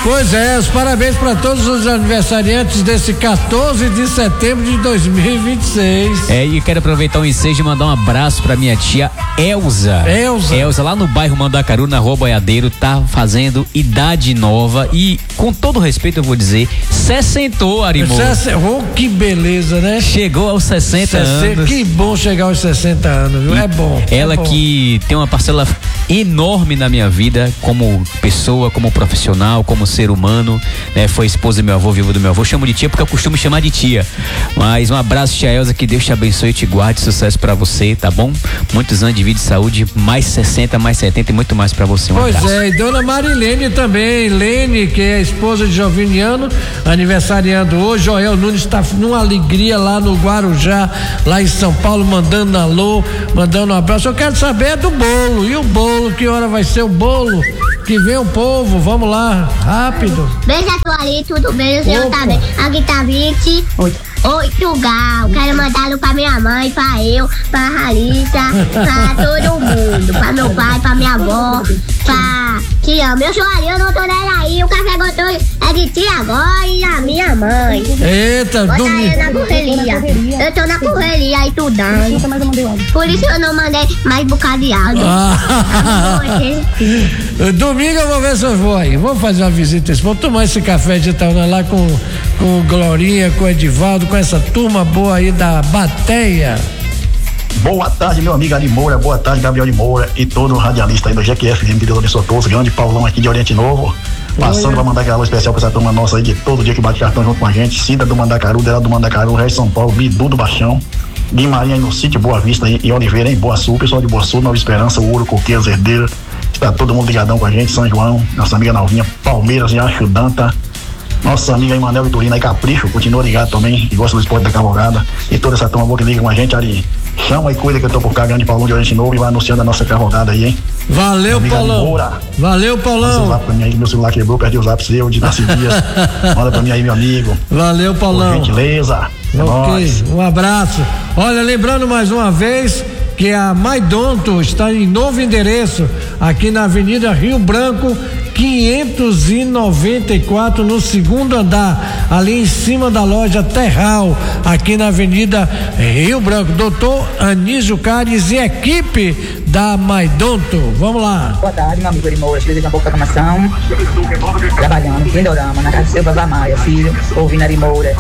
Pois é, os parabéns para todos os aniversariantes desse 14 de setembro de 2026. E quero aproveitar o ensejo e mandar um abraço pra minha tia Elza, lá no bairro Mandacaru, na Rua Boiadeiro, tá fazendo idade nova e, com todo respeito, eu vou dizer, 60, Arimor. Que beleza, né? Chegou aos 60 anos. Que bom chegar aos 60 anos, viu? É bom. Ela que tem uma parcela enorme na minha vida, como pessoa, como profissional, como ser humano, né? Foi esposa do meu avô, viúva do meu avô. Chamo de tia porque eu costumo chamar de tia. Mas um abraço, tia Elza, que Deus te abençoe e te guarde, sucesso pra você, tá bom? Muitos anos de vida e saúde, mais 60, mais 70 e muito mais pra você. Pois é, e dona Marilene também, Lene, que é a esposa de Joviniano, aniversariando hoje. Joel Nunes está numa alegria lá no Guarujá, lá em São Paulo, mandando alô, mandando um abraço. Eu quero saber do bolo, e o bolo, que hora vai ser o bolo? Que vem o povo, vamos lá, rápido. Beijo a tua ali, tudo bem, o senhor tá bem. Aqui tá 28 graus. Quero mandar alô pra minha mãe, pra eu, pra Ralissa, pra todo mundo, pra meu pai, pra minha avó, pra tia. Meu chorinho, eu não tô nem aí, o café gostoso é de tia agora e a minha mãe. Eita, eu na correria. Eu tô na correria aí estudando. Por isso eu não mandei mais bocado de áudio. Domingo eu vou ver se eu vou aí. Vou fazer uma visita. Vou tomar esse café de Itaúna lá com Glorinha, com Edivaldo, com essa turma boa aí da Bateia. Boa tarde, meu amigo Ari Moura. Boa tarde, Gabriel de Moura e todo o radialista aí do GQF, que Deus abençoe a todos. Grande Paulão aqui de Oriente Novo. Passando pra mandar aquele alô especial pra essa turma nossa aí de todo dia que bate cartão junto com a gente. Cida do Mandacaru, Dela do Mandacaru, Rei São Paulo, Bidu do Baixão, Guimarinha aí no sítio Boa Vista aí, e Oliveira em Boa Sul, pessoal de Boa Sul, Nova Esperança, Ouro, Coqueiros, Herdeira. Está todo mundo ligadão com a gente, São João, nossa amiga Nalvinha, Palmeiras e Acho Danta. Nossa amiga Emanuel Vitorino aí, Capricho, continua ligado também, que gosta do esporte da cavalgada. E toda essa turma boa que liga com a gente, Ari. Chama e cuida que eu tô por cá, grande Paulão de Oriente Novo, e vai anunciando a nossa cavalgada aí, hein? Valeu, Paulão. Valeu, Paulão. Manda pra mim aí, meu celular quebrou, perdi os lápis eu de Darcy Dias. Manda pra mim aí, meu amigo. Valeu, Paulão. Por gentileza. Ok, um abraço. Olha, lembrando mais uma vez que a Maidonto está em novo endereço, aqui na Avenida Rio Branco, 594, no segundo andar, ali em cima da loja Terral, aqui na Avenida Rio Branco. Doutor Anísio Cares e equipe da Maidonto. Vamos lá. Boa tarde, meu amigo Moura. Te desejo uma boa programação. Trabalhando em Lindorama, na casa de Silva Zamaia, filho, ouvindo Ari Moura.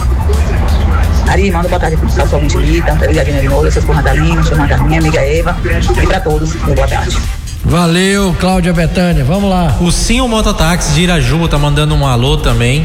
Ari, manda boa tarde pro pessoal ouvinte ali, tanto eu e a Ari Moura, seus Natalino, sua minha amiga Eva, e pra todos, boa tarde. Valeu, Cláudia Betânia, vamos lá. O Sim o Mototáxi de Irajuba tá mandando um alô também.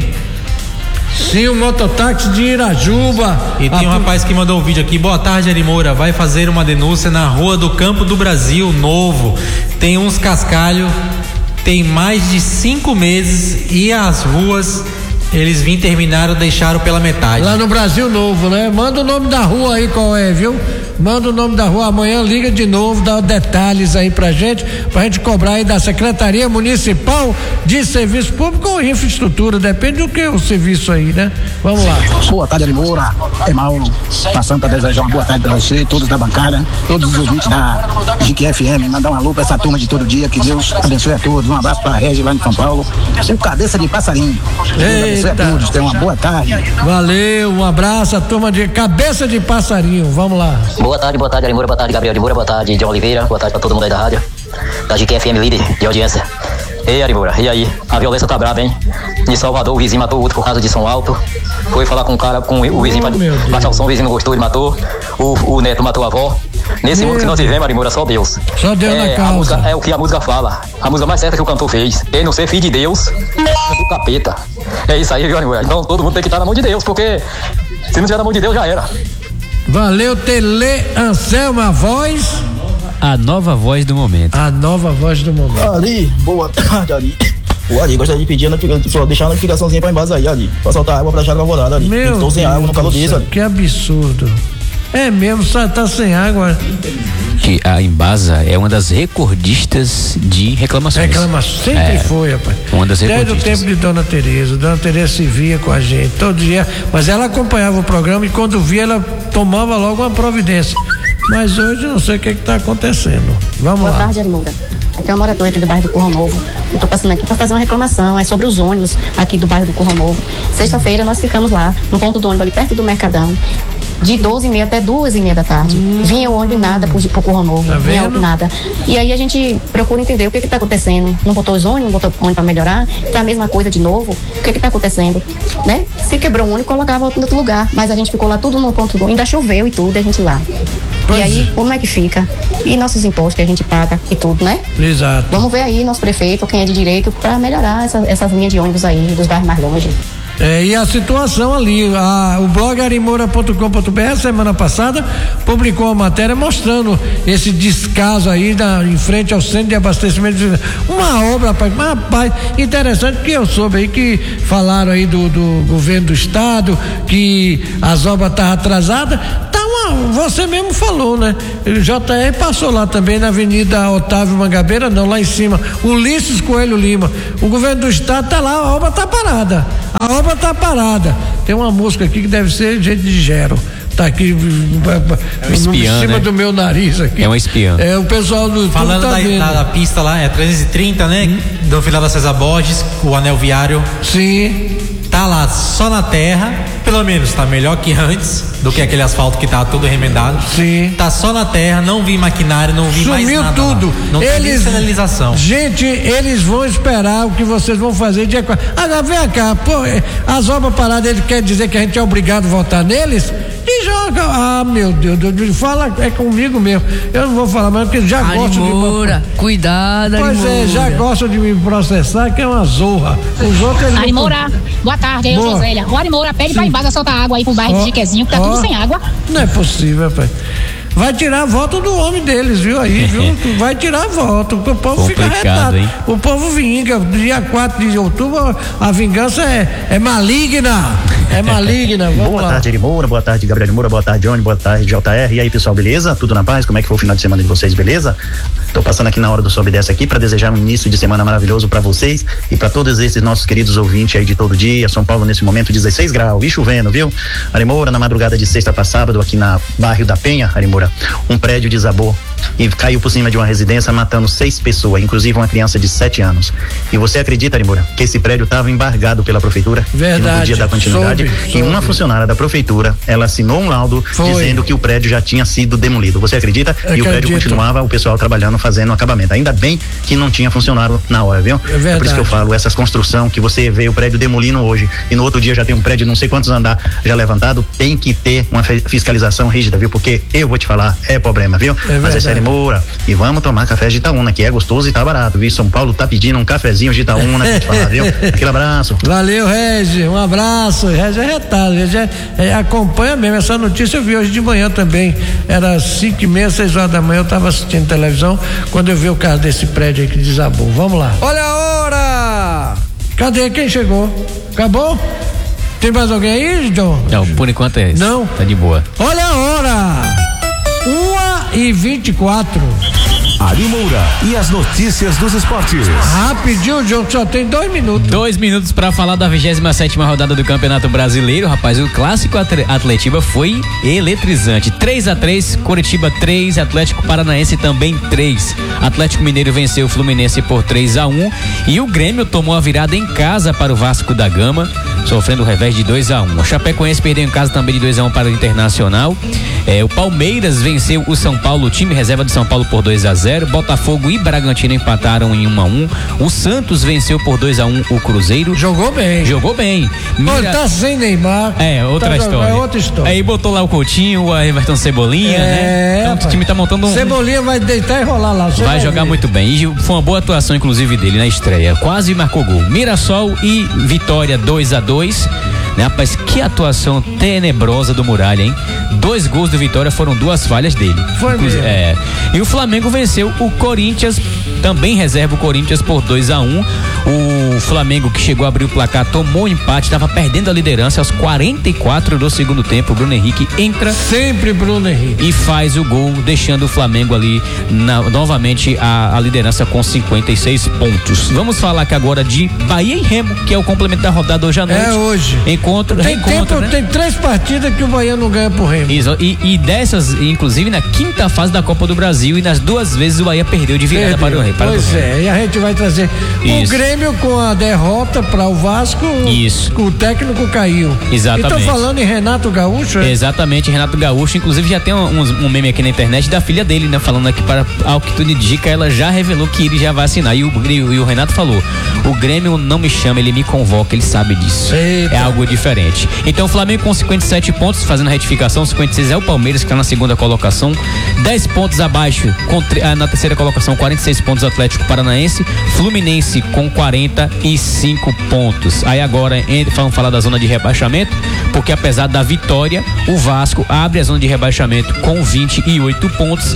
Sim, o Mototáxi de Irajuba. E tem um rapaz que mandou um vídeo aqui. Boa tarde, Ari Moura. Vai fazer uma denúncia na Rua do Campo do Brasil, novo. Tem uns cascalhos, tem mais de 5 meses e as ruas eles terminaram, deixaram pela metade. Lá no Brasil Novo, né? Manda o nome da rua aí, qual é, viu? Manda o nome da rua, amanhã liga de novo, dá detalhes aí pra gente cobrar aí da Secretaria Municipal de Serviço Público ou Infraestrutura, depende do que é o serviço aí, né? Vamos lá. Boa tarde, Ari Moura. É Mauro, passando pra desejar uma boa tarde pra você, todos da bancada, todos os ouvintes da GQFM, mandar um alô pra essa turma de todo dia, que Deus abençoe a todos. Um abraço pra Regi lá em São Paulo, o Cabeça de Passarinho. Deus abençoe a todos, tenham uma boa tarde. Valeu, um abraço a turma de Cabeça de Passarinho, vamos lá. Boa tarde, Ari Moura, boa tarde, Gabriel de Moura, boa tarde, John Oliveira, boa tarde pra todo mundo aí da rádio, da GQFM líder de audiência. Ei, Ari Moura, e aí? A violência tá braba, hein? Em Salvador, o vizinho matou o outro por causa de som alto. Foi falar com o cara, com o vizinho pra baixar o som, o vizinho não gostou, ele matou. O neto matou a avó. Nesse mundo que nós vivemos, Ari Moura, só Deus. Só Deus na causa. A música, é o que a música fala. A música mais certa que o cantor fez. Ele não ser filho de Deus, do capeta. É isso aí, viu, Ari Moura? Então todo mundo tem que estar na mão de Deus, porque se não tiver na mão de Deus, já era. Valeu, Tele Anselma, voz. A nova voz do momento. A nova voz do momento. Ari, boa tarde, Ari. O Ari, gostaria de pedir deixar a notificaçãozinha pra Embasa aí, Ari. Pra soltar água pra Chácara Alvorada, Ari. Meu Estou sem água no calor disso, Ari. Que absurdo. É mesmo, só tá sem água. Que a Embasa é uma das recordistas de reclamações. Sempre foi, rapaz. Uma das recordistas. Desde o tempo de Dona Tereza. Dona Tereza se via com a gente todo dia, mas ela acompanhava o programa e quando via ela tomava logo uma providência. Mas hoje eu não sei o que está acontecendo. Vamos lá. Boa tarde, Ari Moura. Aqui é uma moradora aqui do bairro do Curral Novo. Eu tô passando aqui para fazer uma reclamação, é sobre os ônibus aqui do bairro do Curral Novo. Sexta-feira nós ficamos lá, no ponto do ônibus ali perto do Mercadão, de 12h30 até 2h30 da tarde. Vinha o ônibus nada pro Curral Novo, Tá vinha vendo? nada. E aí a gente procura entender o que tá acontecendo. Não botou os ônibus, não botou ônibus para melhorar, tá a mesma coisa de novo. O que tá acontecendo, né? Se quebrou o ônibus, colocava outro em outro lugar, mas a gente ficou lá tudo no ponto do ônibus, ainda choveu e tudo, a gente lá. Pois E aí, como é que fica? E nossos impostos que a gente paga e tudo, né? Exato. Vamos ver aí, nosso prefeito, quem é de direito, para melhorar essas linhas de ônibus aí, dos bairros mais longe. E a situação ali, o blog arimoura.com.br semana passada publicou uma matéria mostrando esse descaso aí em frente ao centro de abastecimento. Uma obra, rapaz, interessante, que eu soube aí que falaram aí do governo do estado, que as obras estavam atrasadas. Você mesmo falou, né? O JR passou lá também na Avenida Otávio Mangabeira, não, lá em cima, Ulisses Coelho Lima. O governo do estado tá lá, a obra tá parada. Tem uma música aqui que deve ser gente de Gero. Tá aqui espiã, em cima, né? do meu nariz aqui. É um espião. É o pessoal do Falando da pista lá, é 330, né? Do final da César Borges, o anel viário. Sim. Tá lá só na terra, pelo menos tá melhor que antes, do que aquele asfalto que tá todo remendado. Sim. Tá só na terra, não vi maquinário, não vi mais nada. Sumiu tudo. Lá. Não tem nem sinalização. Gente, eles vão esperar o que vocês vão fazer dia 4. Agora vem cá, pô, as obras paradas, ele quer dizer que a gente é obrigado a votar neles? E joga. Ah, meu Deus, fala, é comigo mesmo. Eu não vou falar mais, porque já gosto de. Cuidado, Pois é, já gosto de me processar, que é uma zorra. Os outros eles. Arimoura, boa tarde, aí, Josélia. O Arimoura pede pra embaixo soltar água aí pro bairro de Jiquezinho, que tá tudo sem água. Não é possível, rapaz. Vai tirar a voto do homem deles, viu aí, viu? Vai tirar a voto, porque o povo fica retado. Hein? O povo vinga. Dia 4 de outubro, a vingança é maligna. É maligna. Boa tarde, Arimoura. Boa tarde, Gabriel de Moura. Boa tarde, Johnny. Boa tarde, JR. E aí, pessoal, beleza? Tudo na paz? Como é que foi o final de semana de vocês, beleza? Tô passando aqui na hora do Sobe e Desce aqui para desejar um início de semana maravilhoso para vocês e para todos esses nossos queridos ouvintes aí de todo dia. São Paulo nesse momento 16 graus e chovendo, viu? Arimoura, na madrugada de sexta para sábado aqui na bairro da Penha, Arimoura, um prédio desabou e caiu por cima de uma residência, matando 6 pessoas, inclusive uma criança de 7 anos. E você acredita, Arimoura, que esse prédio estava embargado pela prefeitura? Verdade. Que não podia dar continuidade. Soube. E uma funcionária da prefeitura, ela assinou um laudo dizendo que o prédio já tinha sido demolido. Você acredita? E o prédio continuava, o pessoal trabalhando, fazendo o acabamento. Ainda bem que não tinha funcionário na hora, viu? É verdade. É por isso que eu falo, essas construções que você vê o prédio demolindo hoje e no outro dia já tem um prédio não sei quantos andar já levantado, tem que ter uma fiscalização rígida, viu? Porque eu vou te falar, é problema, viu? Mas é sério, Moura. E vamos tomar café de Itaúna, que é gostoso e tá barato, viu? São Paulo tá pedindo um cafezinho de Itaúna, pra te falar, viu? Aquele abraço. Valeu, Regi, um abraço. Regi é retado, Regi acompanha mesmo. Essa notícia eu vi hoje de manhã também. Era 5h30, 6 horas da manhã, eu tava assistindo televisão quando eu vi o caso desse prédio aí que desabou. Vamos lá. Olha a hora! Cadê? Quem chegou? Acabou? Tem mais alguém aí, John? Não, por enquanto é isso. Não? Tá de boa. Olha a hora! 1h24. Ari Moura e as notícias dos esportes. Rapidinho, John, só tem 2 minutos. 2 minutos pra falar da 27ª rodada do Campeonato Brasileiro. Rapaz, o clássico Atletiba foi eletrizante. 3-3, Coritiba 3, Atlético Paranaense também 3. Atlético Mineiro venceu o Fluminense por 3-1 e o Grêmio tomou a virada em casa para o Vasco da Gama, sofrendo o revés de 2-1. O Chapecoense perdeu em casa também de 2-1 para o Internacional. O Palmeiras venceu o São Paulo, o time reserva do São Paulo, por 2-0. Botafogo e Bragantino empataram em 1-1. O Santos venceu por 2-1 o Cruzeiro. Jogou bem. Tá sem Neymar. É outra história. É outra história. Aí botou lá o Coutinho, o Everton Cebolinha, né? Então o time tá montando um. Cebolinha vai deitar e rolar lá. Vai jogar muito bem. E foi uma boa atuação, inclusive, dele na estreia. Quase marcou gol. Mirassol e Vitória 2-2. Né, rapaz, que atuação tenebrosa do Muralha, hein? 2 gols do Vitória foram 2 falhas dele. Foi mesmo. E o Flamengo venceu o Corinthians, também reserva o Corinthians por 2-1. O Flamengo, que chegou a abrir o placar, tomou o empate, estava perdendo a liderança aos 44 do segundo tempo. O Bruno Henrique entra. Sempre Bruno Henrique. E faz o gol, deixando o Flamengo ali novamente a liderança com 56 pontos. Vamos falar aqui agora de Bahia e Remo, que é o complemento da rodada hoje à noite. É hoje. Tem 3 partidas que o Bahia não ganha pro Remo. Isso, e dessas, inclusive na quinta fase da Copa do Brasil, e nas 2 vezes o Bahia perdeu de virada para o Remo. Pois é, e a gente vai trazer o Grêmio com a derrota para o Vasco. Isso. O técnico caiu. Exatamente. E tô falando em Renato Gaúcho. Exatamente, Renato Gaúcho. Inclusive já tem um meme aqui na internet da filha dele, né? Falando aqui ao que tudo indica, ela já revelou que ele já vai assinar. E o Renato falou: o Grêmio não me chama, ele me convoca, ele sabe disso. Eita. É algo diferente. Então o Flamengo com 57 pontos, fazendo a retificação, 56 é o Palmeiras, que está na segunda colocação, 10 pontos abaixo, na terceira colocação, 46 pontos Atlético Paranaense, Fluminense com 45 pontos. Aí agora vamos falar da zona de rebaixamento, porque apesar da vitória, o Vasco abre a zona de rebaixamento com 28 pontos,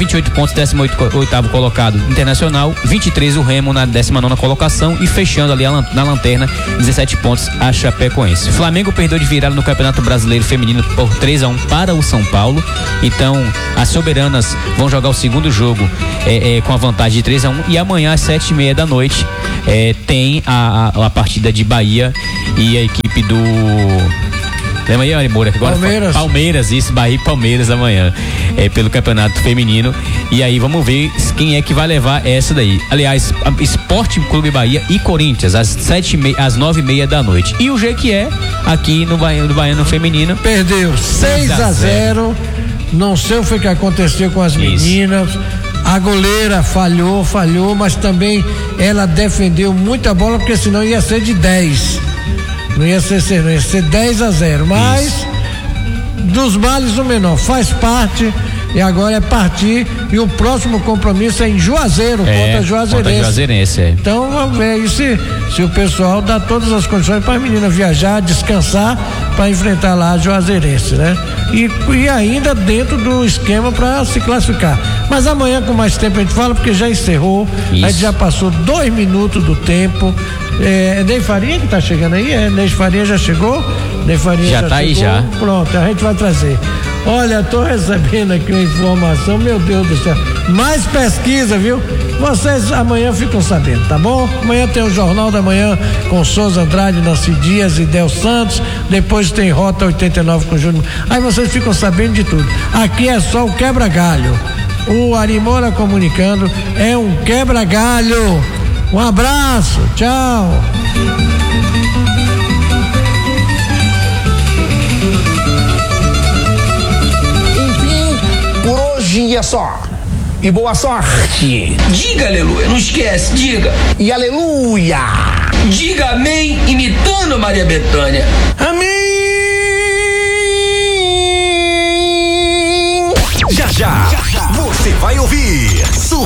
18º colocado Internacional, 23 o Remo na 19ª colocação e fechando ali na lanterna, 17 pontos a Chapecoense. Flamengo perdeu de virada no Campeonato Brasileiro Feminino por 3-1 para o São Paulo. Então as soberanas vão jogar o segundo jogo com a vantagem de 3-1, e amanhã às 7h30 da noite tem a partida de Bahia e a equipe do... Lembra aí, Moura, que agora Palmeiras, isso, Bahia e Palmeiras amanhã, pelo Campeonato Feminino. E aí vamos ver quem é que vai levar essa daí. Aliás, Esporte Clube Bahia e Corinthians, às 9h30 da noite. E o Jequié, aqui no Baiano Feminino, perdeu 6-0. Não sei o que aconteceu com as meninas. A goleira falhou, mas também ela defendeu muita bola, porque senão ia ser de 10. Não ia ser 10-0, mas isso. Dos males o menor, faz parte, e agora é partir, e o próximo compromisso é em Juazeiro, contra Juazeirense. Então vamos ver aí se o pessoal dá todas as condições para a menina viajar, descansar, para enfrentar lá a Juazeirense, né? E ainda dentro do esquema para se classificar. Mas amanhã com mais tempo a gente fala, porque já encerrou. Isso. A gente já passou 2 minutos do tempo. Ney Faria que tá chegando aí? Ney Faria já chegou? Ney Faria já tá aí já. Pronto, a gente vai trazer. Olha, tô recebendo aqui uma informação, meu Deus do céu. Mais pesquisa, viu? Vocês amanhã ficam sabendo, tá bom? Amanhã tem o Jornal da Manhã com Souza Andrade, Nancy Dias e Del Santos. Depois tem Rota 89 com Júnior. Aí vocês ficam sabendo de tudo. Aqui é só o quebra-galho. O Ari Moura comunicando é um quebra-galho. Um abraço, tchau. Enfim, por hoje é só. E boa sorte. Diga aleluia, não esquece, diga. E aleluia. Diga amém, imitando a Maria Bethânia. Amém. Já, você vai ouvir